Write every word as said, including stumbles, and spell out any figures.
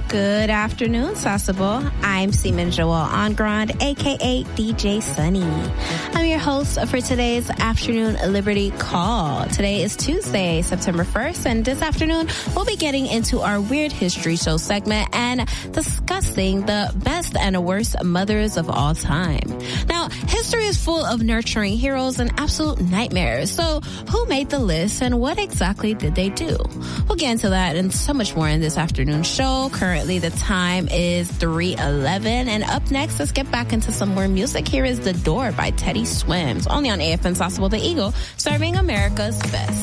Good afternoon, Sasabo. I'm Seaman Joel Engrand, a k a. D J Sunny. I'm your host for today's Afternoon Liberty Call. Today is Tuesday, September first, and this afternoon we'll be getting into our Weird History Show segment and discussing the best and worst mothers of all time. Now, history is full of nurturing heroes and absolute nightmares. So, who made the list and what exactly did they do? We'll get into that and so much more in this afternoon show. Currently, the time is three eleven, and up next, let's get back into some more music. Here is The Door by Teddy Swims, only on A F M Sasabo, the Eagle, serving America's best.